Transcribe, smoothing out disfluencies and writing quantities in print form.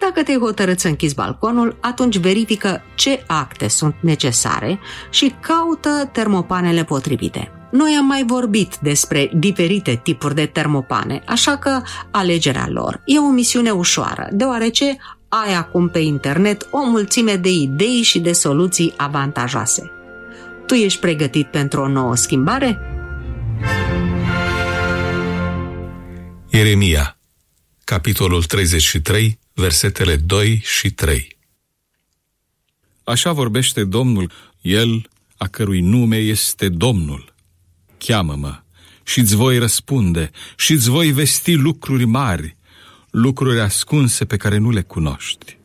Dacă te-ai hotărât să închizi balconul, atunci verifică ce acte sunt necesare și caută termopanele potrivite. Noi am mai vorbit despre diferite tipuri de termopane, așa că alegerea lor e o misiune ușoară, deoarece ai acum pe internet o mulțime de idei și de soluții avantajoase. Tu ești pregătit pentru o nouă schimbare? Ieremia, capitolul 33, versetele 2 și 3. Așa vorbește Domnul, El a cărui nume este Domnul. Cheamă-mă și-ți voi răspunde și-ți voi vesti lucruri mari, lucruri ascunse pe care nu le cunoști.